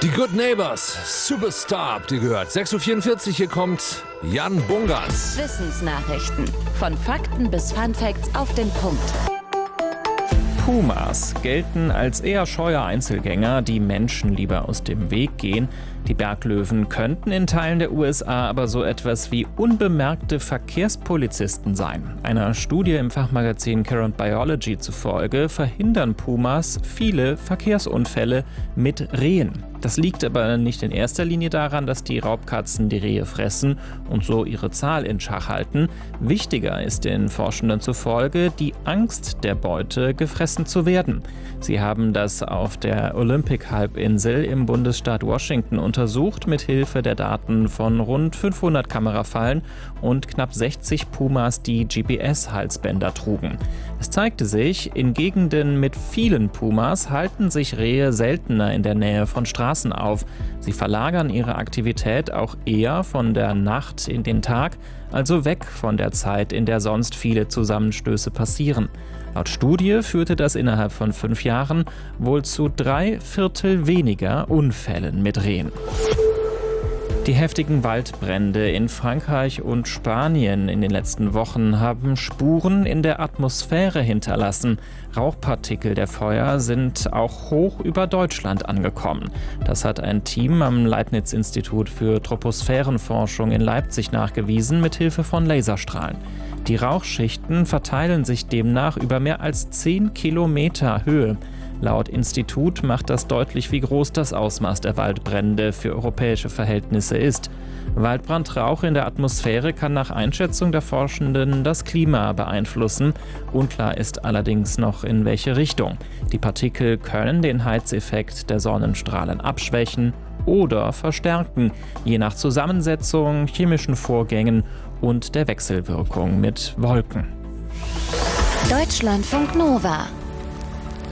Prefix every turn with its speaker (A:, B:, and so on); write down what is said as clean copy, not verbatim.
A: Die Good Neighbors, Superstar, habt ihr gehört. 6.44 Uhr, hier kommt Jan Bungartz.
B: Wissensnachrichten. Von Fakten bis Funfacts auf den Punkt.
C: Pumas gelten als eher scheue Einzelgänger, die Menschen lieber aus dem Weg gehen. Die Berglöwen könnten in Teilen der USA aber so etwas wie unbemerkte Verkehrspolizisten sein. Einer Studie im Fachmagazin Current Biology zufolge verhindern Pumas viele Verkehrsunfälle mit Rehen. Das liegt aber nicht in erster Linie daran, dass die Raubkatzen die Rehe fressen und so ihre Zahl in Schach halten. Wichtiger ist den Forschenden zufolge die Angst der Beute, gefressen zu werden. Sie haben das auf der Olympic-Halbinsel im Bundesstaat Washington untersucht, mit Hilfe der Daten von rund 500 Kamerafallen und knapp 60 Pumas, die GPS-Halsbänder trugen. Es zeigte sich, in Gegenden mit vielen Pumas halten sich Rehe seltener in der Nähe von Straßen auf. Sie verlagern ihre Aktivität auch eher von der Nacht in den Tag, also weg von der Zeit, in der sonst viele Zusammenstöße passieren. Laut Studie führte das innerhalb von 5 Jahren wohl zu 3/4 weniger Unfällen mit Rehen. Die heftigen Waldbrände in Frankreich und Spanien in den letzten Wochen haben Spuren in der Atmosphäre hinterlassen. Rauchpartikel der Feuer sind auch hoch über Deutschland angekommen. Das hat ein Team am Leibniz-Institut für Troposphärenforschung in Leipzig nachgewiesen, mit Hilfe von Laserstrahlen. Die Rauchschichten verteilen sich demnach über mehr als 10 Kilometer Höhe. Laut Institut macht das deutlich, wie groß das Ausmaß der Waldbrände für europäische Verhältnisse ist. Waldbrandrauch in der Atmosphäre kann nach Einschätzung der Forschenden das Klima beeinflussen. Unklar ist allerdings noch, in welche Richtung. Die Partikel können den Heizeffekt der Sonnenstrahlen abschwächen oder verstärken, je nach Zusammensetzung, chemischen Vorgängen und der Wechselwirkung mit Wolken.
B: Deutschlandfunk Nova